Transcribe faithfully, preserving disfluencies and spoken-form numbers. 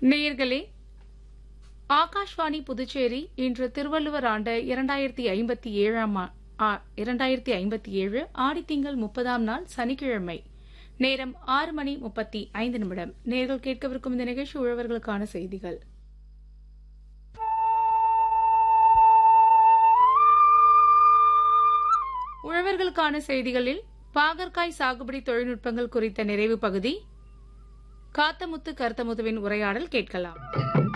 நேயர்களே, ஆகாஷ்வாணி புதுச்சேரி இன்று திருவள்ளுவர் ஆண்டு இரண்டாயிரத்தி ஐம்பத்தி ஏழாம் இரண்டாயிரத்தி ஐம்பத்தி ஏழு ஆடித்திங்கள் முப்பதாம் நாள் சனிக்கிழமை. நேரம் ஆறு மணி முப்பத்தி ஐந்து நிமிடம். நேர்கள் கேட்கவிருக்கும் இந்த நிகழ்ச்சி உழவர்களுக்கான செய்திகள். உழவர்களுக்கான செய்திகளில் பாகற்காய் சாகுபடி தொழில்நுட்பங்கள் குறித்த நிறைவு பகுதி, காத்தமுத்து கருத்தமுத்துவின் உரையாடல் கேட்கலாம்.